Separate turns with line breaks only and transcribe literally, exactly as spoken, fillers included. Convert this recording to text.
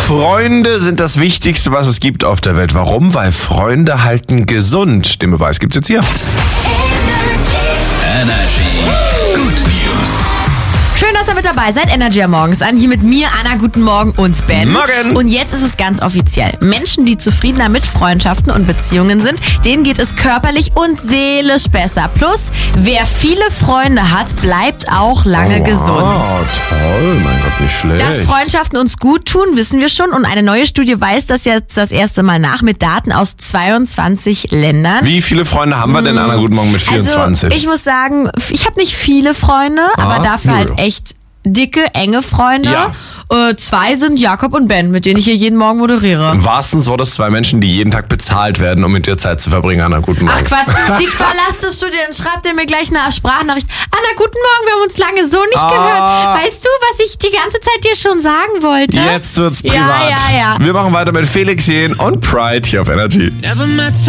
Freunde sind das Wichtigste, was es gibt auf der Welt. Warum? Weil Freunde halten gesund. Den Beweis gibt's jetzt hier.
Energy. Good News.
Schön, dass ihr mit dabei seid. Energy am Morgens an. Hier mit mir, Anna, guten Morgen und Ben.
Morgen.
Und jetzt ist es ganz offiziell. Menschen, die zufriedener mit Freundschaften und Beziehungen sind, denen geht es körperlich und seelisch besser. Plus, wer viele Freunde hat, bleibt auch lange
oh,
gesund.
Wow, toll. Mein Gott, nicht schlecht.
Dass Freundschaften uns gut tun, wissen wir schon. Und eine neue Studie weist das jetzt das erste Mal nach mit Daten aus zweiundzwanzig Ländern.
Wie viele Freunde haben wir denn, Anna, guten Morgen, mit vierundzwanzig?
Also, ich muss sagen, ich habe nicht viele Freunde,
Ah,
aber dafür
nö.
halt echt dicke, enge Freunde.
Ja.
Äh, zwei sind Jakob und Ben, mit denen ich hier jeden Morgen moderiere.
Im wahrsten Sinne das zwei Menschen, die jeden Tag bezahlt werden, um mit dir Zeit zu verbringen, Anna, guten Morgen.
Ach Quatsch, die verlasstest du dir und schreibt dir mir gleich eine Sprachnachricht. Anna, guten Morgen, wir haben uns lange so nicht
Ah.
gehört. Weißt du, was ich die ganze Zeit dir schon sagen wollte?
Jetzt wird's privat.
Ja, ja, ja.
Wir machen weiter mit Felix Jähn und Pride hier auf Energy.
Never met